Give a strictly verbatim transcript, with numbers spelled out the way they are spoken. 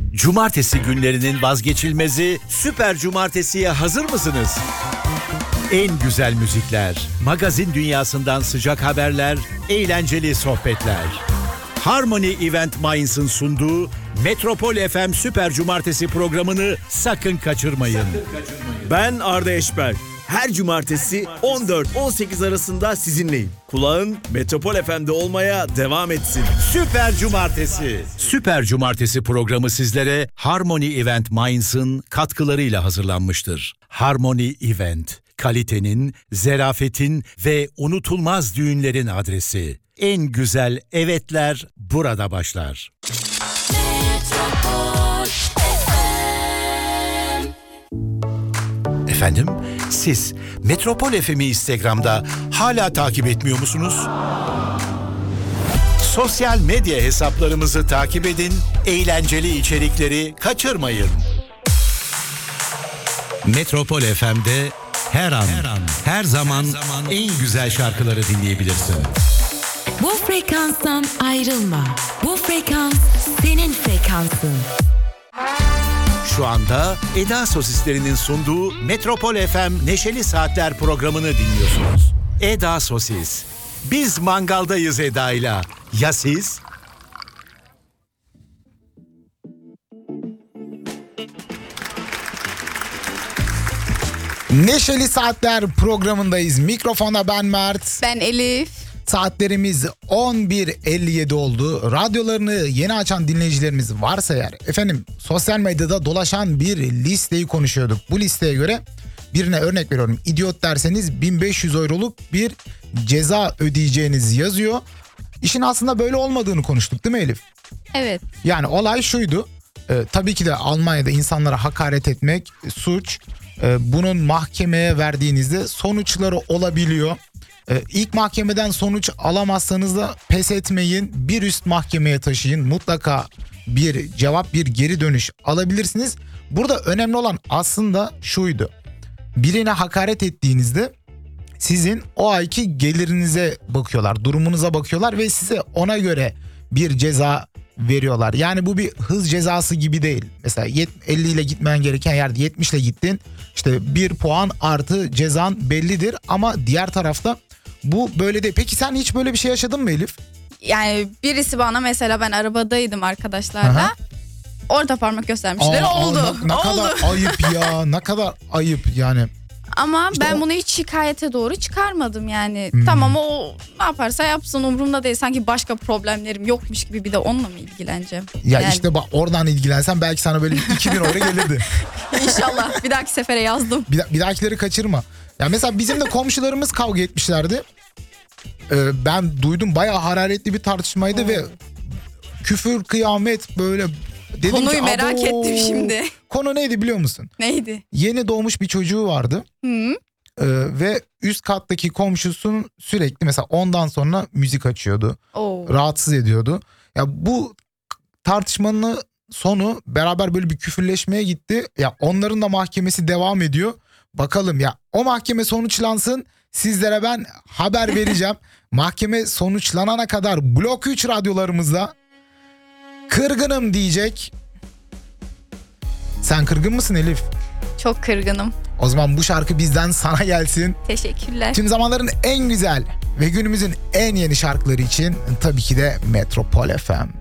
Cumartesi günlerinin vazgeçilmezi Süper Cumartesi'ye hazır mısınız? En güzel müzikler, magazin dünyasından sıcak haberler, eğlenceli sohbetler. Harmony Event Mainz'ın sunduğu Metropol F M Süper Cumartesi programını sakın kaçırmayın. Sakın kaçırmayın. Ben Arda Eşber. Her cumartesi on dört on sekiz arasında sizinleyim. Kulağın Metropol F M'de olmaya devam etsin. Süper Cumartesi. Süper Cumartesi programı sizlere Harmony Event Mainz'ın katkılarıyla hazırlanmıştır. Harmony Event, kalitenin, zerafetin ve unutulmaz düğünlerin adresi. En güzel evetler burada başlar. Efendim, siz Metropol F M'i Instagram'da hala takip etmiyor musunuz? Sosyal medya hesaplarımızı takip edin, eğlenceli içerikleri kaçırmayın. Metropol F M'de her an, her, an, her zaman, her zaman en güzel şarkıları dinleyebilirsin. Bu frekanstan ayrılma. Bu frekans senin frekansın. Şu anda Eda Sosislerinin sunduğu Metropol F M Neşeli Saatler programını dinliyorsunuz. Eda Sosis. Biz mangaldayız Eda'yla. Ya siz? Neşeli Saatler programındayız. Mikrofonda ben Mert. Ben Elif. Saatlerimiz on bir elli yedi oldu. Radyolarını yeni açan dinleyicilerimiz varsa eğer, efendim sosyal medyada dolaşan bir listeyi konuşuyorduk. Bu listeye göre birine örnek veriyorum. İdiot derseniz bin beş yüz euroluk bir ceza ödeyeceğiniz yazıyor. İşin aslında böyle olmadığını konuştuk değil mi Elif? Evet. Yani olay şuydu. Ee, tabii ki de Almanya'da insanlara hakaret etmek suç. Ee, bunun mahkemeye verdiğinizde sonuçları olabiliyor. Ee, ilk mahkemeden sonuç alamazsanız da pes etmeyin. Bir üst mahkemeye taşıyın. Mutlaka bir cevap, bir geri dönüş alabilirsiniz. Burada önemli olan aslında şuydu. Birine hakaret ettiğinizde sizin o ayki gelirinize bakıyorlar, durumunuza bakıyorlar ve size ona göre bir ceza veriyorlar. Yani bu bir hız cezası gibi değil. Mesela elli ile gitmen gereken yerde yetmiş ile gittin. İşte bir puan artı cezan bellidir ama diğer tarafta bu böyle değil. Peki sen hiç böyle bir şey yaşadın mı Elif? Yani birisi bana, mesela ben arabadaydım arkadaşlarla. Aha. Orta parmak göstermişler. Aa, oldu. Ne, ne oldu. kadar ayıp ya. Ne kadar ayıp yani. Ama işte ben o... bunu hiç şikayete doğru çıkarmadım yani. Hmm. Tamam, o ne yaparsa yapsın, umurumda değil. Sanki başka problemlerim yokmuş gibi bir de onunla mı ilgileneceğim? Ya yani... işte bak, oradan ilgilensen belki sana böyle iki bin euro gelirdi. İnşallah. Bir dahaki sefere yazdım. Bir, bir dahakileri kaçırma. Ya mesela bizim de komşularımız kavga etmişlerdi. Ee, ben duydum, bayağı hararetli bir tartışmaydı. Oo. Ve küfür, kıyamet böyle. Dedim Konuyu ki, merak ettim şimdi. Konu neydi biliyor musun? Neydi? Yeni doğmuş bir çocuğu vardı. Hı. Ee, ve üst kattaki komşusunun sürekli mesela ondan sonra müzik açıyordu. Oo. Rahatsız ediyordu. Ya bu tartışmanın sonu beraber böyle bir küfürleşmeye gitti. Ya onların da mahkemesi devam ediyor. Bakalım ya, o mahkeme sonuçlansın, sizlere ben haber vereceğim. Mahkeme sonuçlanana kadar Blok üç radyolarımızda kırgınım diyecek. Sen kırgın mısın Elif? Çok kırgınım. O zaman bu şarkı bizden sana gelsin. Teşekkürler. Tüm zamanların en güzel ve günümüzün en yeni şarkıları için tabii ki de Metropol F M.